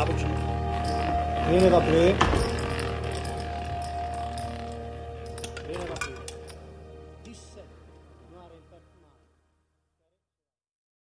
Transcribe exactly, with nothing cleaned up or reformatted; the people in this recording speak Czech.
Nábočí. Bene da pre. Bene da qui. Disse. Mare in